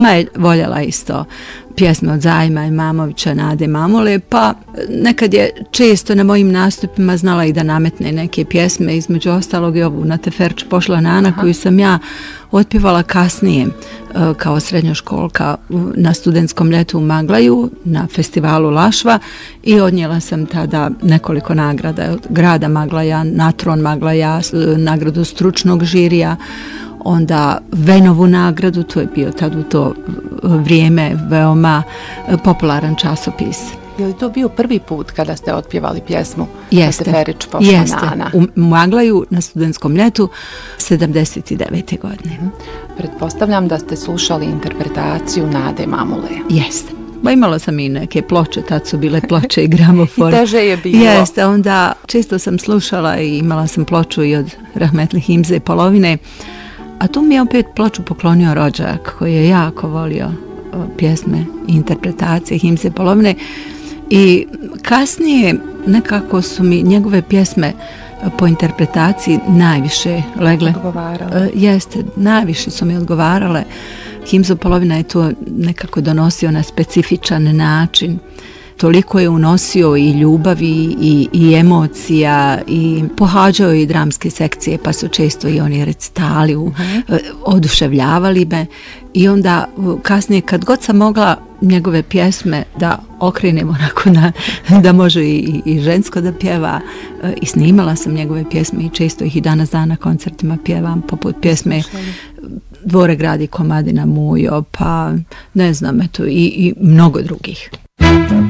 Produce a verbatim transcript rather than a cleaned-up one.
Ma je voljela isto pjesme od Zajma Imamovića, Nade Mamule, pa nekad je često na mojim nastupima znala i da nametne neke pjesme, između ostalog i ovu Na teferč pošla Nana, Aha. koju sam ja otpjevala kasnije kao srednjoškolka na studentskom ljetu u Maglaju, na festivalu Lašva, i odnijela sam tada nekoliko nagrada od grada Maglaja, Natron Maglaja, nagradu stručnog žirija, onda Venovu nagradu, to je bio tad u to vrijeme veoma popularan časopis. Je li to bio prvi put kada ste otpjevali pjesmu Jeste, Na teferč pošla jeste. Nana? U Maglaju na studentskom ljetu sedamdeset devete godine. Mm-hmm. Pretpostavljam da ste slušali interpretaciju Nade Mamule. Jeste. Ba imala sam i neke ploče, tad su bile ploče i gramofon. I teže je bilo. Jeste, onda često sam slušala i imala sam ploču i od Rahmetli Himze Polovine. A tu mi je opet ploču poklonio rođak koji je jako volio pjesme i interpretacije Himze Polovine, i kasnije nekako su mi njegove pjesme po interpretaciji najviše legle. Odgovarale. Jeste, najviše su mi odgovarale. Himzo Polovina je to nekako donosio na specifičan način. Toliko je unosio i ljubavi i, i emocija, i pohađao i dramske sekcije, pa su često i oni recitali u, uh-huh. oduševljavali me, i onda kasnije kad god sam mogla njegove pjesme da okrenem onako na, da može i, i žensko da pjeva, i snimala sam njegove pjesme i često ih i danas dan na koncertima pjevam, poput pjesme Dvore gradi Komadina Mujo, pa ne znam, eto, i, i mnogo drugih.